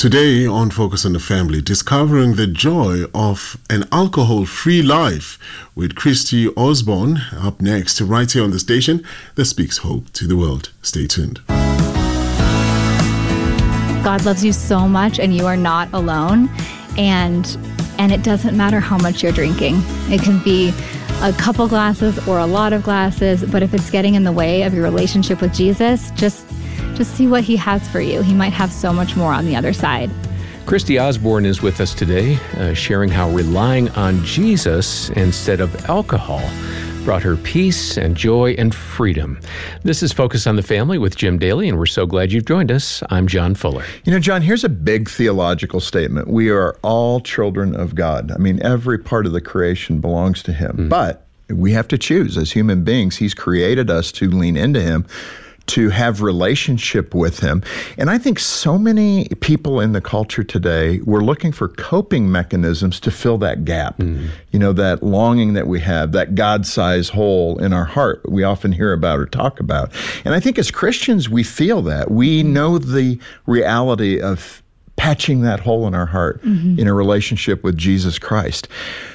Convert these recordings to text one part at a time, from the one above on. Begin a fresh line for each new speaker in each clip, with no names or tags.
Today on Focus on the Family, discovering the joy of an alcohol-free life with Christy Osborne. Up next, right here on the station that speaks hope to the world. Stay tuned.
God loves you so much and you are not alone. And it doesn't matter how much you're drinking. It can be a couple glasses or a lot of glasses, but if it's getting in the way of your relationship with Jesus, just see what he has for you. He might have so much more on the other side.
Christy Osborne is with us today, sharing how relying on Jesus instead of alcohol brought her peace and joy and freedom. This is Focus on the Family with Jim Daly, and we're so glad you've joined us. I'm John Fuller.
You know, John, here's a big theological statement. We are all children of God. I mean, every part of the creation belongs to him. But we have to choose as human beings. He's created us to lean into him, to have relationship with him. And I think so many people in the culture today, we're looking for coping mechanisms to fill that gap. You know, that longing that we have, that God-sized hole in our heart we often hear about or talk about. And I think as Christians, we feel that. We know the reality of patching that hole in our heart in a relationship with Jesus Christ.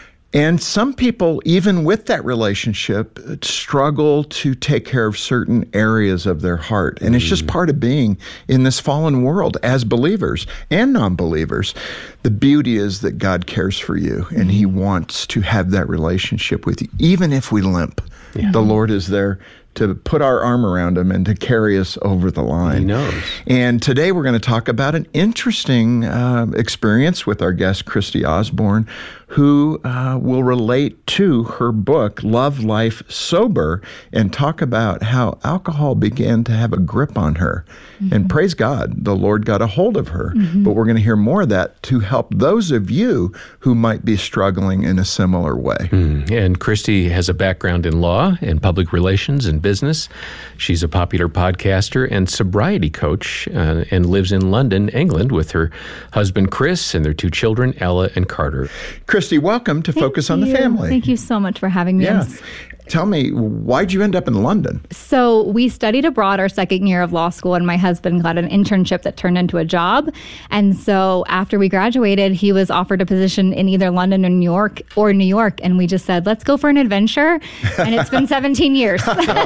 And some people, even with that relationship, struggle to take care of certain areas of their heart. And it's just part of being in this fallen world as believers and non-believers. The beauty is that God cares for you, and he wants to have that relationship with you. Even if we limp, the Lord is there to put our arm around him and to carry us over the line.
He knows.
And today we're going to talk about an interesting experience with our guest, Christy Osborne, who will relate to her book, Love Life Sober, and talk about how alcohol began to have a grip on her. And praise God, the Lord got a hold of her. But we're going to hear more of that to help those of you who might be struggling in a similar way.
And Christy has a background in law and public relations and business. She's a popular podcaster and sobriety coach and lives in London, England, with her husband, Chris, and their two children, Ella and Carter.
Christy, welcome to Focus on the Family.
Thank you so much for having me.
Yeah. Tell me, why'd you end up in London?
So we studied abroad our second year of law school, and my husband got an internship that turned into a job. And so after we graduated, he was offered a position in either London or New York. And we just said, let's go for an adventure. And it's been 17 years.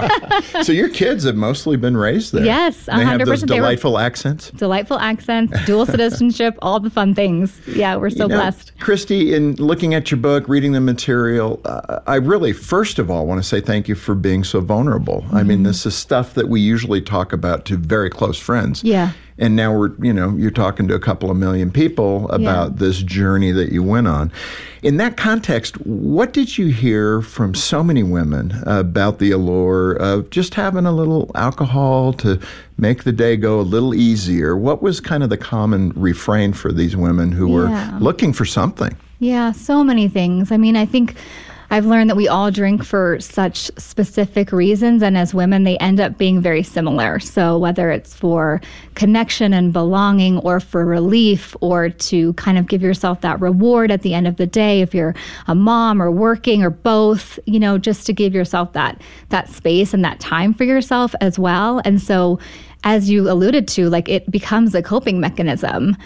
So your kids have mostly been raised there?
Yes, 100%.
They have those delightful accents?
Delightful accents, dual citizenship, all the fun things. Yeah, we're so blessed.
Christy, in looking at your book, reading the material, I really, first of all, want to say thank you for being so vulnerable. I mean, this is stuff that we usually talk about to very close friends.
Yeah.
And now you're talking to a couple of million people about this journey that you went on. In that context, what did you hear from so many women about the allure of just having a little alcohol to make the day go a little easier? What was kind of the common refrain for these women who were looking for something?
Yeah, so many things. I mean, I think I've learned that we all drink for such specific reasons, and as women, they end up being very similar. So whether it's for connection and belonging, or for relief, or to kind of give yourself that reward at the end of the day, if you're a mom or working or both, just to give yourself that space and that time for yourself as well. And so, as you alluded to, it becomes a coping mechanism.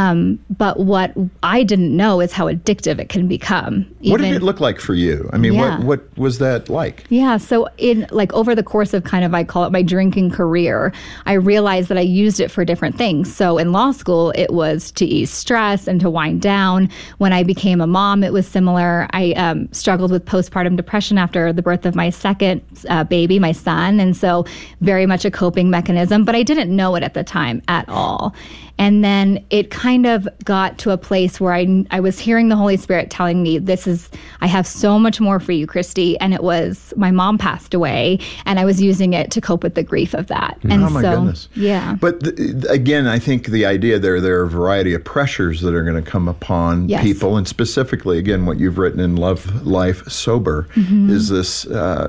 But what I didn't know is how addictive it can become.
What did it look like for you? I mean, what was that like?
Yeah, so in over the course of I call it my drinking career, I realized that I used it for different things. So in law school, it was to ease stress and to wind down. When I became a mom, it was similar. I struggled with postpartum depression after the birth of my second baby, my son. And so very much a coping mechanism. But I didn't know it at the time at all. And then it kind of got to a place where I was hearing the Holy Spirit telling me, I have so much more for you, Christy. And it was, my mom passed away, and I was using it to cope with the grief of that. And
oh my goodness.
Yeah.
But again, I think the idea there are a variety of pressures that are going to come upon people. And specifically, again, what you've written in Love Life Sober is this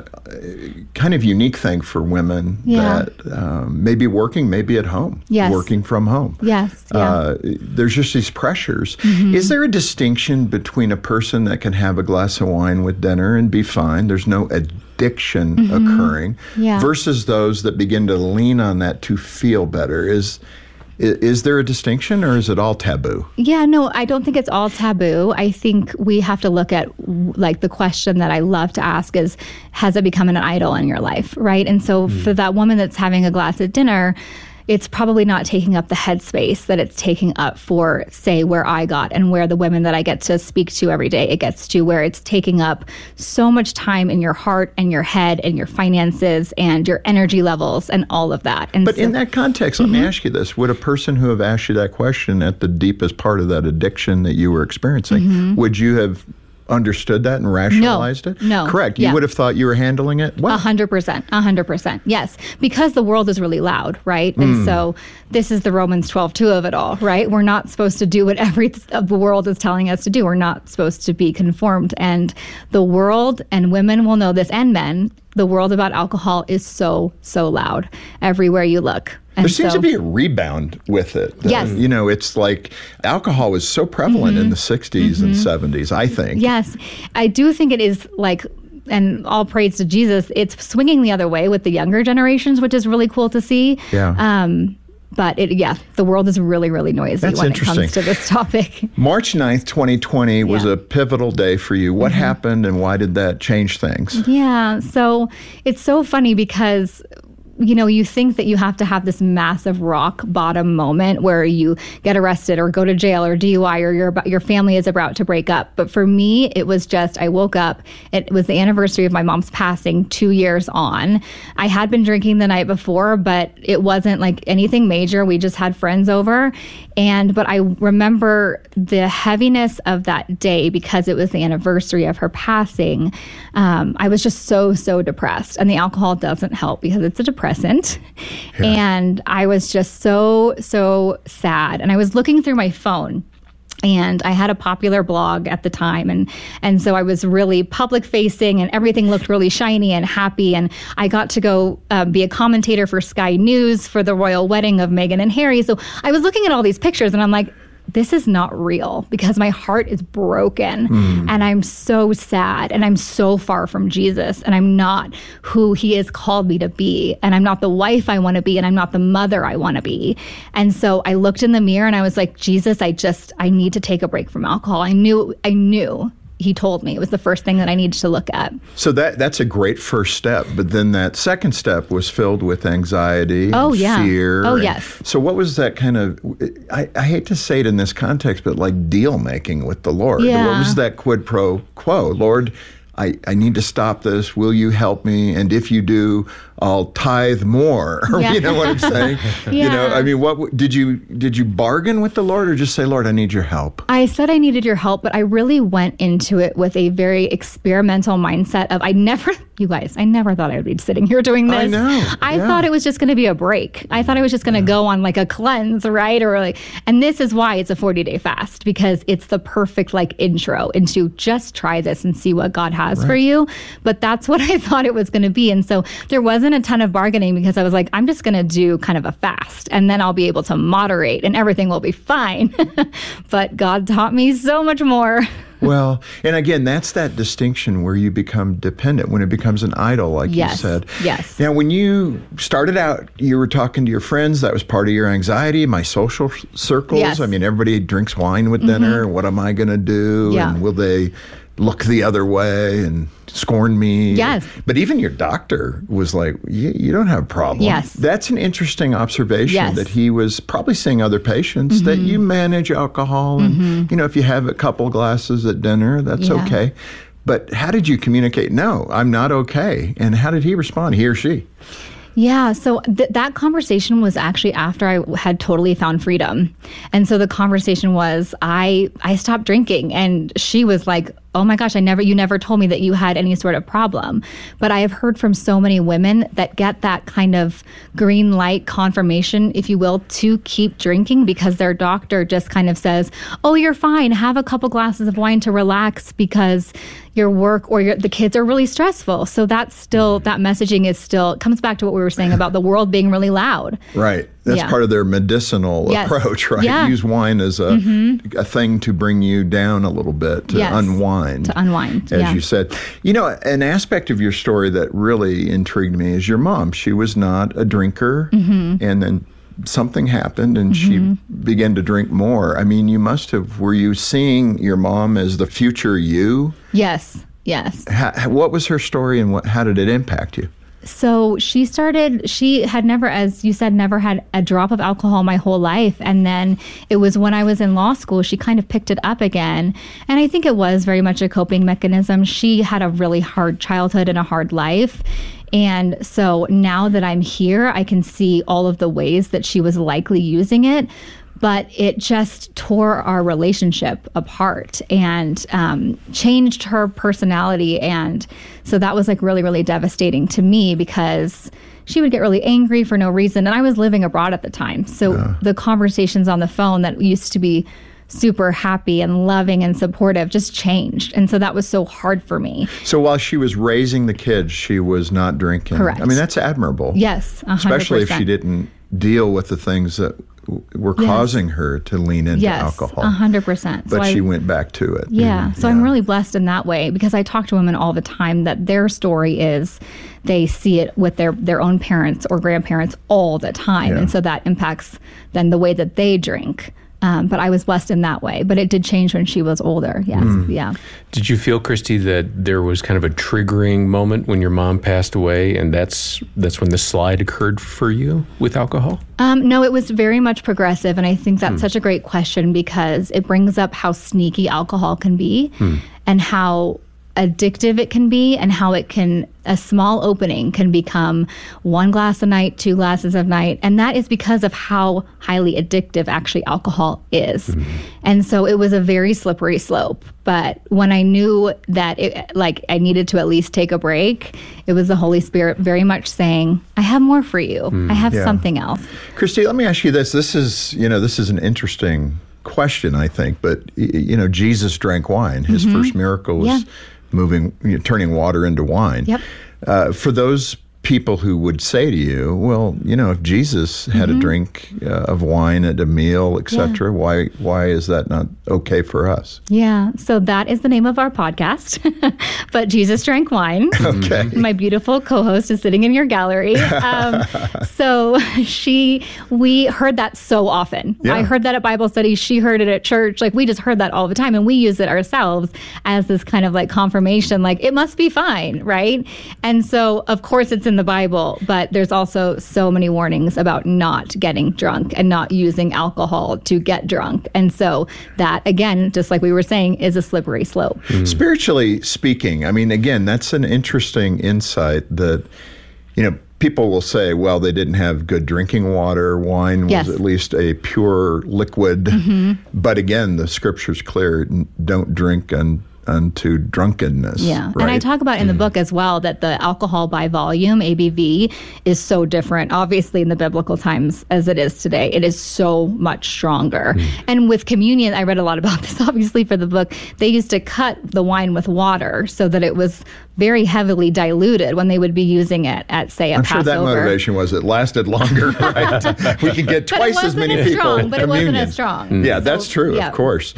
kind of unique thing for women that maybe working, maybe at home, working from home.
Yes.
There's just these pressures. Is there a distinction between a person that can have a glass of wine with dinner and be fine? There's no addiction occurring versus those that begin to lean on that to feel better. Is Is there a distinction, or is it all taboo?
Yeah, no, I don't think it's all taboo. I think we have to look at, like, the question that I love to ask is, has it become an idol in your life, right? And so for that woman that's having a glass at dinner, it's probably not taking up the headspace that it's taking up for, say, where I got and where the women that I get to speak to every day, it gets to, where it's taking up so much time in your heart and your head and your finances and your energy levels and all of that. And
but in that context, let me ask you this. Would a person who have asked you that question at the deepest part of that addiction that you were experiencing, would you have understood that and rationalized it?
No.
Correct. You would have thought you were handling it well.
100%. Yes. Because the world is really loud, right? And so this is the Romans 12:2 of it all, right? We're not supposed to do what the world is telling us to do. We're not supposed to be conformed. And the world, and women will know this, and men, the world about alcohol is so, so loud everywhere you look. And
there seems to be a rebound with it.
Yes.
You know, it's like alcohol was so prevalent in the 60s and 70s, I think.
Yes. I do think it is, like, and all praise to Jesus, it's swinging the other way with the younger generations, which is really cool to see.
Yeah.
But the world is really, really noisy when it comes to this topic.
March 9th, 2020 was a pivotal day for you. What happened, and why did that change things?
Yeah. So it's so funny because, you know, you think that you have to have this massive rock bottom moment where you get arrested or go to jail or DUI or your family is about to break up. But for me, it was just, I woke up. It was the anniversary of my mom's passing 2 years on. I had been drinking the night before, but it wasn't like anything major. We just had friends over. But I remember the heaviness of that day because it was the anniversary of her passing. I was just so, so depressed. And the alcohol doesn't help because it's a depressant. Yeah. And I was just so, so sad. And I was looking through my phone. And I had a popular blog at the time. And so I was really public facing and everything looked really shiny and happy. And I got to go be a commentator for Sky News for the royal wedding of Meghan and Harry. So I was looking at all these pictures and I'm like, this is not real because my heart is broken and I'm so sad and I'm so far from Jesus and I'm not who he has called me to be and I'm not the wife I want to be and I'm not the mother I want to be. And so I looked in the mirror and I was like, Jesus, I need to take a break from alcohol. I knew he told me it was the first thing that I needed to look at.
So that's a great first step. But then that second step was filled with anxiety, fear.
Oh, yes.
So what was that kind of, I hate to say it in this context, but like deal making with the Lord?
Yeah.
What was that quid pro quo? Lord, I need to stop this. Will you help me? And if you do, I'll tithe more.
Yeah.
You know what I'm saying?
Yeah.
You know, I mean, what did you bargain with the Lord or just say, Lord, I need your help?
I said I needed your help, but I really went into it with a very experimental mindset of I never thought I would be sitting here doing this.
I know.
I thought it was just going to be a break. I thought I was just going to go on like a cleanse, right? And this is why it's a 40-day fast, because it's the perfect like intro into just try this and see what God has for you. But that's what I thought it was going to be. And so there wasn't a ton of bargaining because I was like, I'm just going to do kind of a fast and then I'll be able to moderate and everything will be fine. But God taught me so much more.
Well, and again, that's that distinction where you become dependent, when it becomes an idol, like you said.
Yes.
Now, when you started out, you were talking to your friends. That was part of your anxiety, my social circles.
Yes.
I mean, everybody drinks wine with dinner. What am I going to do?
Yeah.
And will they look the other way and scorn me?
Yes.
But even your doctor was like, you don't have a problem.
Yes.
That's an interesting observation,
yes.
that he was probably seeing other patients, that you manage alcohol. And, you know, if you have a couple glasses at dinner, that's okay. But how did you communicate? No, I'm not okay. And how did he respond, he or she?
Yeah, so that conversation was actually after I had totally found freedom. And so the conversation was, I stopped drinking, and she was like, oh my gosh, you never told me that you had any sort of problem. But I have heard from so many women that get that kind of green light confirmation, if you will, to keep drinking because their doctor just kind of says, oh, you're fine. Have a couple glasses of wine to relax because your work or the kids are really stressful. So that's still, that messaging is still, it comes back to what we were saying about the world being really loud.
Right. That's part of their medicinal approach, right?
Yeah.
Use wine as a thing to bring you down a little bit, to unwind.
To unwind,
as you said. You know, an aspect of your story that really intrigued me is your mom. She was not a drinker, and then something happened and she began to drink more. I mean, were you seeing your mom as the future you?
Yes.
What was her story and how did it impact you?
So she had never, as you said, never had a drop of alcohol my whole life. And then it was when I was in law school, she kind of picked it up again. And I think it was very much a coping mechanism. She had a really hard childhood and a hard life. And so now that I'm here, I can see all of the ways that she was likely using it. But it just tore our relationship apart and changed her personality. And so that was like really, really devastating to me because she would get really angry for no reason. And I was living abroad at the time. So the conversations on the phone that used to be super happy and loving and supportive just changed. And so that was so hard for me.
So while she was raising the kids, she was not drinking.
Correct.
I mean, that's admirable.
Yes, 100%.
Especially if she didn't deal with the things that were causing her to lean into alcohol.
100%.
But she went back to it.
Yeah. So I'm really blessed in that way because I talk to women all the time that their story is they see it with their own parents or grandparents all the time. And so that impacts then the way that they drink. But I was blessed in that way. But it did change when she was older. Yes. Yeah.
Did you feel, Christy, that there was kind of a triggering moment when your mom passed away, and that's when the slide occurred for you with alcohol?
No, it was very much progressive. And I think that's such a great question because it brings up how sneaky alcohol can be and how addictive it can be and how a small opening can become 1 glass a night, 2 glasses a night. And that is because of how highly addictive actually alcohol is. And so it was a very slippery slope. But when I knew that I needed to at least take a break, it was the Holy Spirit very much saying, I have more for you. I have something else.
Christy, let me ask you this. This is an interesting question, I think. But, Jesus drank wine. His first miracle was turning water into wine.
Yep.
For those people who would say to you, well, if Jesus had a drink of wine at a meal, etc., why is that not okay for us?
Yeah, so that is the name of our podcast, but Jesus drank wine.
Okay.
My beautiful co-host is sitting in your gallery. So we heard that so often.
Yeah.
I heard that at Bible study. She heard it at church. Like we just heard that all the time, and we use it ourselves as this kind of like confirmation, like it must be fine, right? And so of course it's in the Bible, but there's also so many warnings about not getting drunk and not using alcohol to get drunk. And so that, again, just like we were saying, is a slippery slope.
Spiritually speaking, I mean, again, that's an interesting insight that, people will say, well, they didn't have good drinking water. Wine was at least a pure liquid. But again, the scripture's clear, don't drink unto drunkenness.
Yeah.
Right?
And I talk about in the book as well that the alcohol by volume, ABV, is so different, obviously, in the biblical times as it is today. It is so much stronger. And with communion, I read a lot about this, obviously, for the book. They used to cut the wine with water so that it was very heavily diluted when they would be using it at, say, a Passover.
I'm sure that motivation was it lasted longer, right? We could get twice as many people.
But it wasn't as strong.
Yeah, that's true, of course.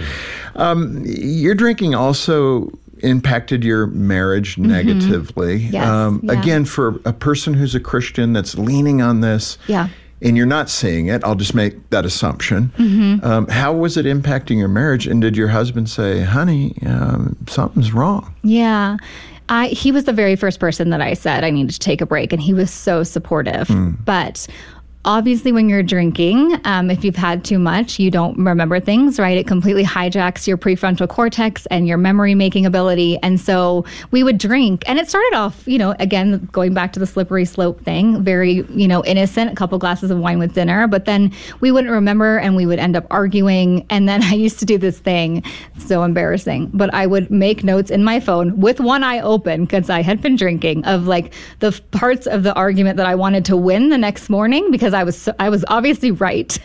Your drinking also impacted your marriage negatively.
Yes,
Again, for a person who's a Christian that's leaning on this, and you're not seeing it, I'll just make that assumption. How was it impacting your marriage? And did your husband say, honey, something's wrong?
Yeah. He was the very first person that I said I needed to take a break, and he was so supportive. But obviously, when you're drinking, if you've had too much, you don't remember things, right? It completely hijacks your prefrontal cortex and your memory-making ability. And so we would drink. And it started off, again, going back to the slippery slope thing, very, innocent, a couple glasses of wine with dinner. But then we wouldn't remember, and we would end up arguing. And then I used to do this thing, so embarrassing, but I would make notes in my phone with one eye open, because I had been drinking, of like the parts of the argument that I wanted to win the next morning, because I was obviously right.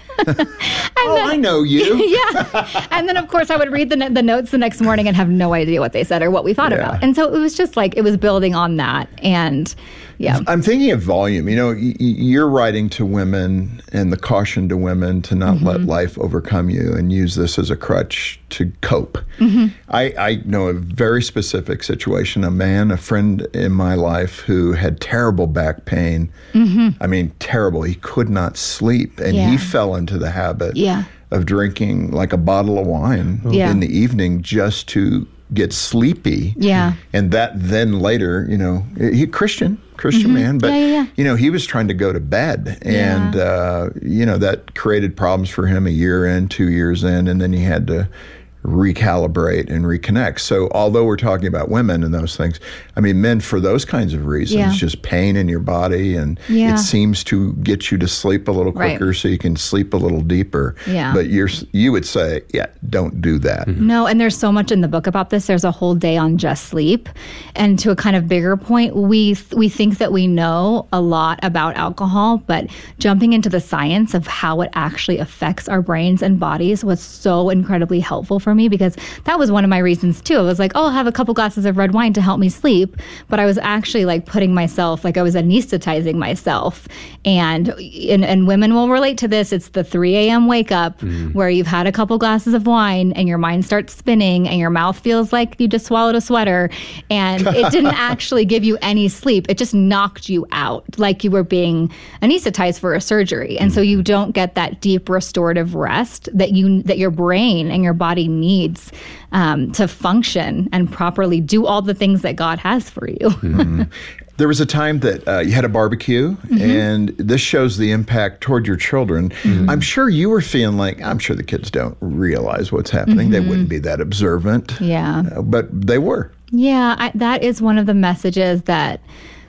I know you.
Yeah. And then, of course, I would read the notes the next morning and have no idea what they said or what we thought about. And so it was just like, it was building on that. And Yeah.
I'm thinking of volume. You know, you're writing to women and the caution to women to not let life overcome you and use this as a crutch to cope. I know a very specific situation, a friend in my life who had terrible back pain. I mean, terrible. He could not sleep, and he fell into the habit of drinking like a bottle of wine in the evening just to get sleepy. And that then later, you know, Christian man, but you know, he was trying to go to bed, and you know, that created problems for him a year in, 2 years in, and then he had to recalibrate and reconnect. So although we're talking about women and those things, I mean, men, for those kinds of reasons, just pain in your body, and it seems to get you to sleep a little quicker so you can sleep a little deeper. But you would say, don't do that.
No, and there's so much in the book about this. There's a whole day on just sleep. And to a kind of bigger point, we think that we know a lot about alcohol, but jumping into the science of how it actually affects our brains and bodies was so incredibly helpful for me, because that was one of my reasons too. I was like, I'll have a couple glasses of red wine to help me sleep, but I was actually like putting myself, like I was anesthetizing myself. And women will relate to this. It's the 3 a.m. wake up where you've had a couple glasses of wine and your mind starts spinning and your mouth feels like you just swallowed a sweater, and it didn't actually give you any sleep. It just knocked you out like you were being anesthetized for a surgery. And so you don't get that deep restorative rest that your brain and your body needs to function and properly do all the things that God has for you.
There was a time that you had a barbecue, and this shows the impact toward your children. I'm sure you were feeling like, I'm sure the kids don't realize what's happening. They wouldn't be that observant. But they were.
That is one of the messages that...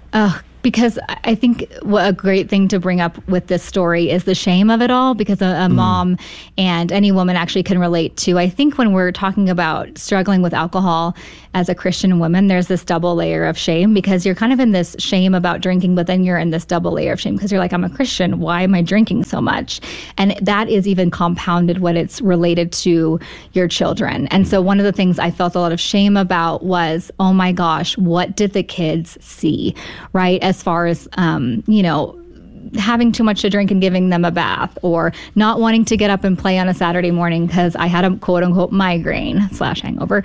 because I think what a great thing to bring up with this story is the shame of it all, because a mom and any woman actually can relate to. I think when we're talking about struggling with alcohol as a Christian woman, there's this double layer of shame, because you're kind of in this shame about drinking, but then you're in this double layer of shame because you're like, I'm a Christian. Why am I drinking so much? And that is even compounded when it's related to your children. And so one of the things I felt a lot of shame about was, oh my gosh, what did the kids see, right? As far as, having too much to drink and giving them a bath, or not wanting to get up and play on a Saturday morning because I had a quote unquote migraine / hangover.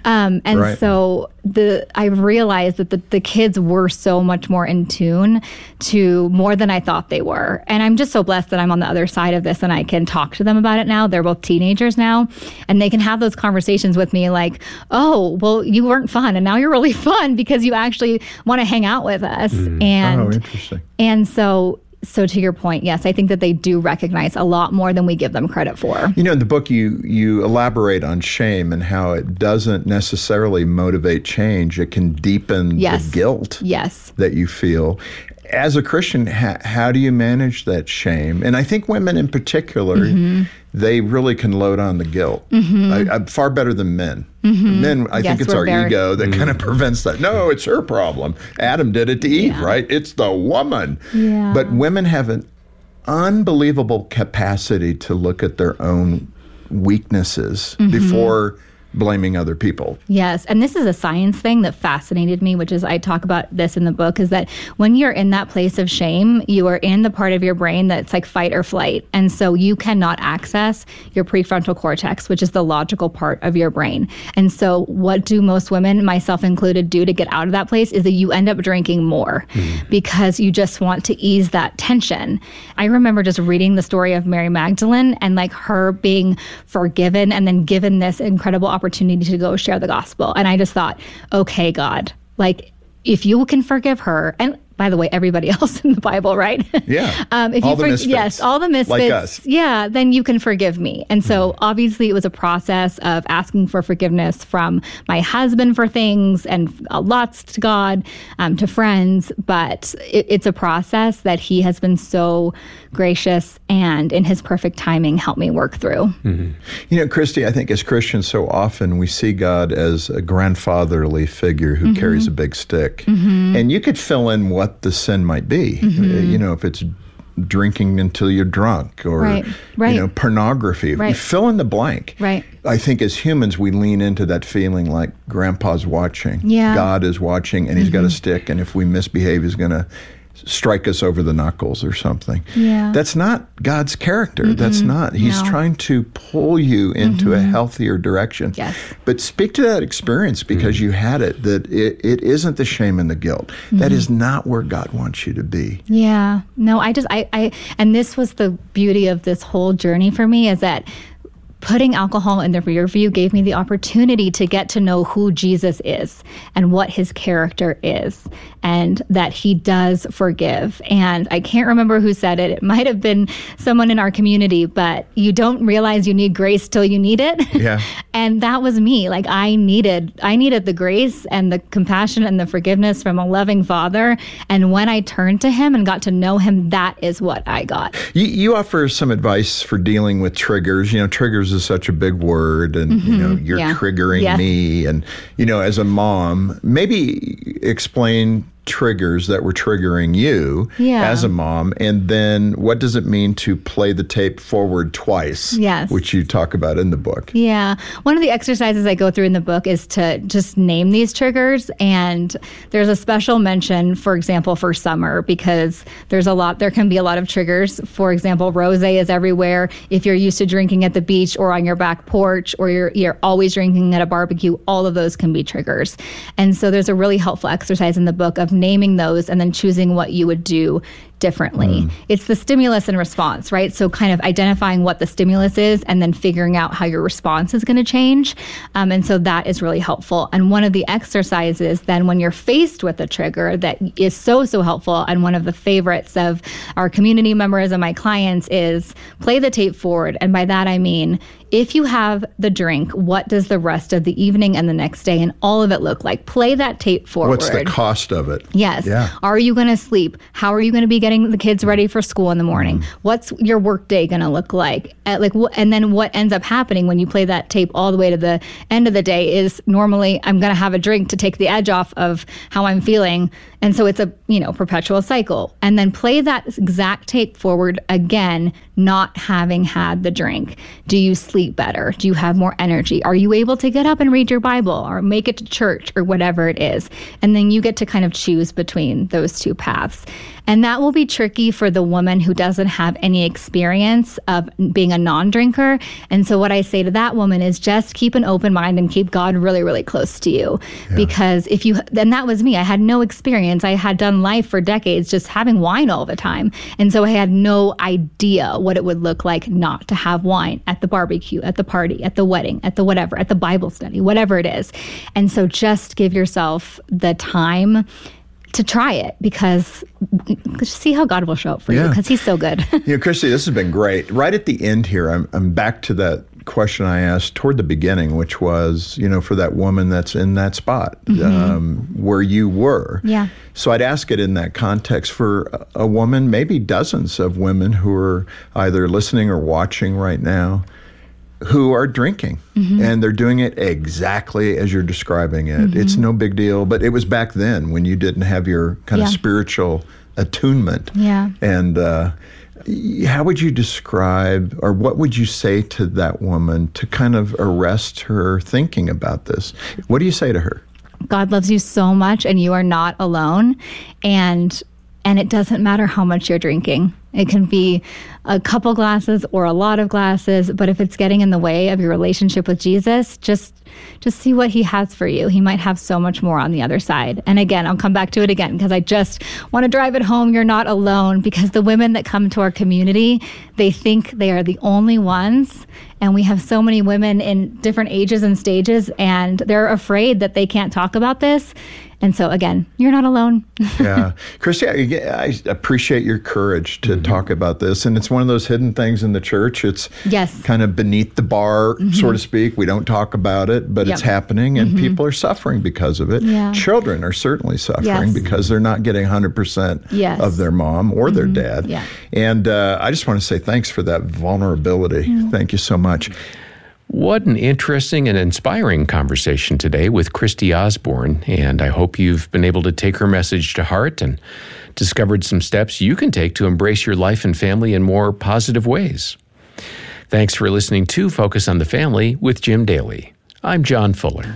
So I realized that the kids were so much more in tune to more than I thought they were. And I'm just so blessed that I'm on the other side of this and I can talk to them about it now. They're both teenagers now, and they can have those conversations with me like, oh, well, you weren't fun and now you're really fun because you actually want to hang out with us.
Interesting.
And so to your point, yes, I think that they do recognize a lot more than we give them credit for.
You know, in the book, you elaborate on shame and how it doesn't necessarily motivate change. It can deepen the guilt that you feel. As a Christian, how do you manage that shame? And I think women in particular, they really can load on the guilt. Far better than men. Men, I think it's our ego that kind of prevents that. No, it's her problem. Adam did it to Eve, right? It's the woman. But women have an unbelievable capacity to look at their own weaknesses before blaming other people.
Yes. And this is a science thing that fascinated me, which is, I talk about this in the book, is that when you're in that place of shame, you are in the part of your brain that's like fight or flight. And so you cannot access your prefrontal cortex, which is the logical part of your brain. And so what do most women, myself included, do to get out of that place is that you end up drinking more because you just want to ease that tension. I remember just reading the story of Mary Magdalene and like her being forgiven and then given this incredible opportunity to go share the gospel. And I just thought, okay, God, like if you can forgive her, and by the way, everybody else in the Bible, right?
Yeah.
All the misfits. Yes, all the misfits.
Like us.
Yeah, then you can forgive me. And so obviously it was a process of asking for forgiveness from my husband for things and lots to God, to friends. But it's a process that he has been so gracious and in his perfect timing helped me work through.
You know, Christy, I think as Christians so often we see God as a grandfatherly figure who carries a big stick. And you could fill in what the sin might be. You know, if it's drinking until you're drunk, or
Right.
pornography.
Right.
Fill in the blank.
Right.
I think as humans, we lean into that feeling like Grandpa's watching.
Yeah.
God is watching, and he's got a stick, and if we misbehave, he's going to strike us over the knuckles or something.
Yeah.
That's not God's character. That's not. He's
No.
trying to pull you into a healthier direction.
Yes.
But speak to that experience, because you had it, that it isn't the shame and the guilt. That is not where God wants you to be.
Yeah. No, I and this was the beauty of this whole journey for me, is that putting alcohol in the rear view gave me the opportunity to get to know who Jesus is and what his character is, and that he does forgive. And I can't remember who said it. It might have been someone in our community, but you don't realize you need grace till you need it.
Yeah.
And that was me. Like I needed the grace and the compassion and the forgiveness from a loving Father. And when I turned to him and got to know him, that is what I got.
You offer some advice for dealing with triggers. Triggers is such a big word, and you're
Yeah.
triggering
Yeah.
me, and as a mom, maybe explain triggers that were triggering you
Yeah.
as a mom, and then what does it mean to play the tape forward twice?
Yes.
Which you talk about in the book.
Yeah. One of the exercises I go through in the book is to just name these triggers. And there's a special mention, for example, for summer, because there can be a lot of triggers. For example, rosé is everywhere. If you're used to drinking at the beach or on your back porch, or you're always drinking at a barbecue, all of those can be triggers. And so there's a really helpful exercise in the book of naming those and then choosing what you would do differently. It's the stimulus and response, right? So kind of identifying what the stimulus is and then figuring out how your response is going to change. And so that is really helpful. And one of the exercises then when you're faced with a trigger that is so helpful, and one of the favorites of our community members and my clients, is play the tape forward. And by that I mean, if you have the drink, what does the rest of the evening and the next day and all of it look like? Play that tape forward.
What's the cost of it?
Yes.
Yeah.
Are you going to sleep? How are you going to be getting the kids ready for school in the morning? What's your work day going to look like? And then what ends up happening when you play that tape all the way to the end of the day is normally I'm going to have a drink to take the edge off of how I'm feeling. And so it's a, perpetual cycle. And then play that exact tape forward again, not having had the drink. Do you sleep better? Do you have more energy? Are you able to get up and read your Bible or make it to church or whatever it is? And then you get to kind of choose between those two paths. And that will be tricky for the woman who doesn't have any experience of being a non-drinker. And so what I say to that woman is just keep an open mind and keep God really, really close to you. Yeah. Because and that was me. I had no experience. I had done life for decades just having wine all the time. And so I had no idea what it would look like not to have wine at the barbecue, at the party, at the wedding, at the whatever, at the Bible study, whatever it is. And so just give yourself the time to try it, because see how God will show up for you, because he's so good.
Christy, this has been great. Right at the end here, I'm back to that question I asked toward the beginning, which was, for that woman that's in that spot where you were.
Yeah.
So I'd ask it in that context for a woman, maybe dozens of women who are either listening or watching right now, who are drinking, and they're doing it exactly as you're describing it. It's no big deal, but it was back then when you didn't have your kind of spiritual attunement.
Yeah.
And how would you describe, or what would you say to that woman to kind of arrest her thinking about this? What do you say to her?
God loves you so much, and you are not alone. And it doesn't matter how much you're drinking. It can be a couple glasses or a lot of glasses, but if it's getting in the way of your relationship with Jesus, just see what he has for you. He might have so much more on the other side. And again, I'll come back to it again because I just want to drive it home. You're not alone, because the women that come to our community, they think they are the only ones. And we have so many women in different ages and stages, and they're afraid that they can't talk about this. And so, again, you're not alone.
Yeah. Christy, I appreciate your courage to talk about this. And it's one of those hidden things in the church. It's kind of beneath the bar, so to speak. We don't talk about it, but it's happening, and people are suffering because of it.
Yeah.
Children are certainly suffering because they're not getting 100% of their mom or their dad.
Yeah.
And I just want to say thanks for that vulnerability. Thank you so much.
What an interesting and inspiring conversation today with Christy Osborne, and I hope you've been able to take her message to heart and discovered some steps you can take to embrace your life and family in more positive ways. Thanks for listening to Focus on the Family with Jim Daly. I'm John Fuller.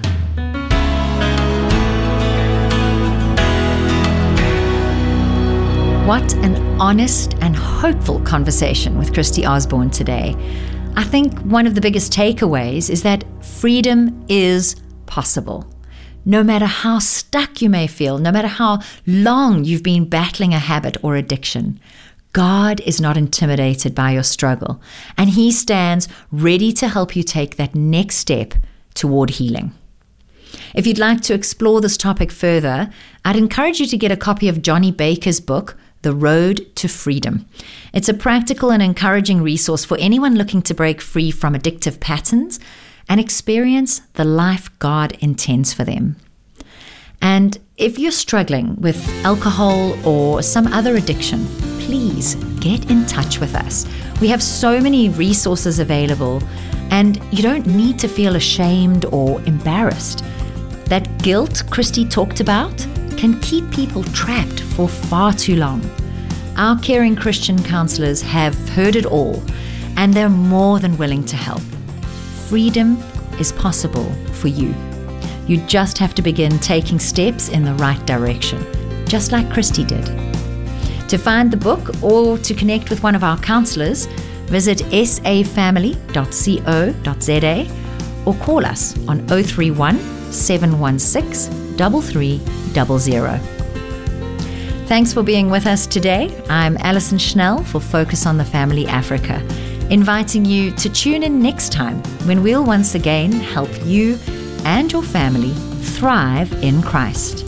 What an honest and hopeful conversation with Christy Osborne today. I think one of the biggest takeaways is that freedom is possible. No matter how stuck you may feel, no matter how long you've been battling a habit or addiction, God is not intimidated by your struggle, and He stands ready to help you take that next step toward healing. If you'd like to explore this topic further, I'd encourage you to get a copy of Johnny Baker's book, The Road to Freedom. It's a practical and encouraging resource for anyone looking to break free from addictive patterns and experience the life God intends for them. And if you're struggling with alcohol or some other addiction, please get in touch with us. We have so many resources available, and you don't need to feel ashamed or embarrassed. That guilt Christy talked about can keep people trapped for far too long. Our caring Christian counselors have heard it all, and they're more than willing to help. Freedom is possible for you. You just have to begin taking steps in the right direction, just like Christy did. To find the book or to connect with one of our counselors, visit safamily.co.za or call us on 031 716 3300. Thanks for being with us today. I'm Alison Schnell for Focus on the Family Africa, inviting you to tune in next time when we'll once again help you and your family thrive in Christ.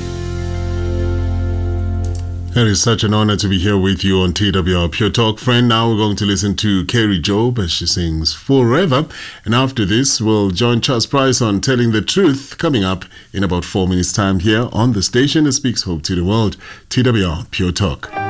It is such an honor to be here with you on TWR Pure Talk. Friend, now we're going to listen to Carrie Job as she sings Forever. And after this, we'll join Charles Price on Telling the Truth, coming up in about 4 minutes' time here on the station that speaks hope to the world, TWR Pure Talk.